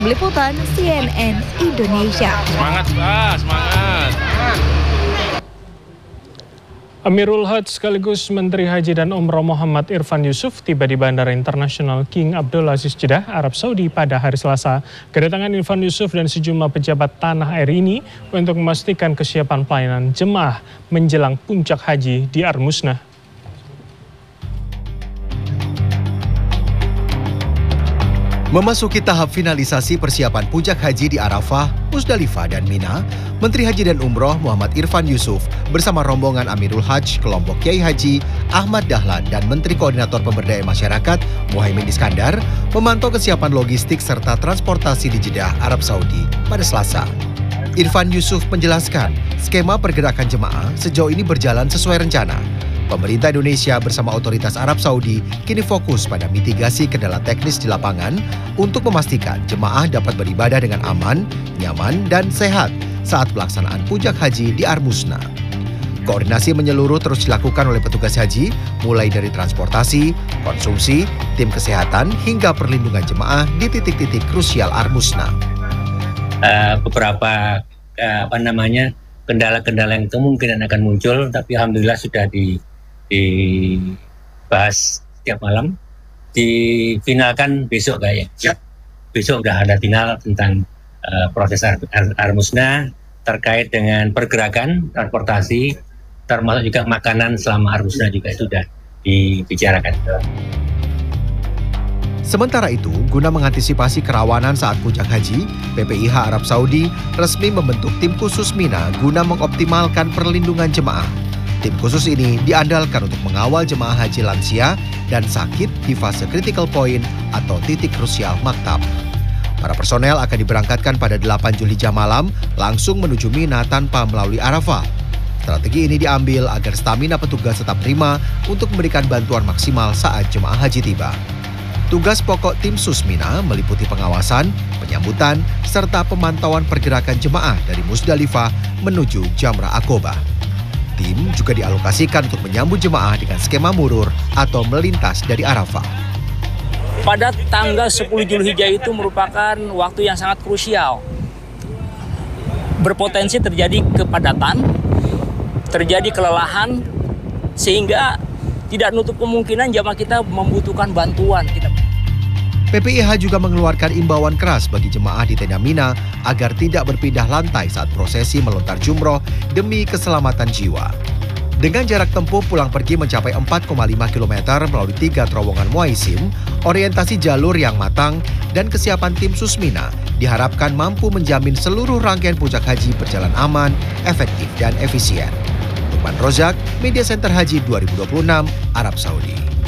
Meliputan CNN Indonesia. Semangat, semangat. Amirul Hajj sekaligus Menteri Haji dan Umroh Muhammad Irfan Yusuf tiba di Bandara Internasional King Abdulaziz Jeddah, Arab Saudi pada hari Selasa. Kedatangan Irfan Yusuf dan sejumlah pejabat tanah air ini untuk memastikan kesiapan pelayanan jemaah menjelang puncak haji di Armusna. Memasuki tahap finalisasi persiapan puncak haji di Arafah, Musdalifah, dan Mina, Menteri Haji dan Umroh Muhammad Irfan Yusuf bersama rombongan Amirul Hajj kelompok Kiai Haji Ahmad Dahlan dan Menteri Koordinator Pemberdayaan Masyarakat Muhaimin Iskandar memantau kesiapan logistik serta transportasi di Jeddah, Arab Saudi pada Selasa. Irfan Yusuf menjelaskan skema pergerakan jemaah sejauh ini berjalan sesuai rencana. Pemerintah Indonesia bersama otoritas Arab Saudi kini fokus pada mitigasi kendala teknis di lapangan untuk memastikan jemaah dapat beribadah dengan aman, nyaman, dan sehat saat pelaksanaan puncak haji di Armusna. Koordinasi menyeluruh terus dilakukan oleh petugas haji, mulai dari transportasi, konsumsi, tim kesehatan, hingga perlindungan jemaah di titik-titik krusial Armusna. Beberapa kendala-kendala yang kemungkinan akan muncul, tapi alhamdulillah sudah dibahas setiap malam, difinalkan besok kayaknya. Besok udah ada final tentang proses Armusna terkait dengan pergerakan transportasi, termasuk juga makanan selama Armusna juga itu sudah dibicarakan. Sementara itu, guna mengantisipasi kerawanan saat puncak haji, PPIH Arab Saudi resmi membentuk tim khusus Mina guna mengoptimalkan perlindungan jemaah. Tim khusus ini diandalkan untuk mengawal jemaah haji lansia dan sakit di fase critical point atau titik krusial maktab. Para personel akan diberangkatkan pada 8 Zulhijjah malam langsung menuju Mina tanpa melalui Arafah. Strategi ini diambil agar stamina petugas tetap prima untuk memberikan bantuan maksimal saat jemaah haji tiba. Tugas pokok tim Susmina meliputi pengawasan, penyambutan, serta pemantauan pergerakan jemaah dari Musdalifah menuju Jamrah Aqobah. Tim juga dialokasikan untuk menyambut jemaah dengan skema murur atau melintas dari Arafah. Pada tanggal 10 Zulhijjah itu merupakan waktu yang sangat krusial. Berpotensi terjadi kepadatan, terjadi kelelahan, sehingga tidak nutup kemungkinan jamaah kita membutuhkan bantuan. PPIH juga mengeluarkan imbauan keras bagi jemaah di tenda Mina agar tidak berpindah lantai saat prosesi melontar jumroh demi keselamatan jiwa. Dengan jarak tempuh pulang pergi mencapai 4,5 km melalui 3 terowongan muaisim, orientasi jalur yang matang, dan kesiapan tim Susmina diharapkan mampu menjamin seluruh rangkaian puncak haji berjalan aman, efektif, dan efisien. Lukman Rozak, Media Center Haji 2026, Arab Saudi.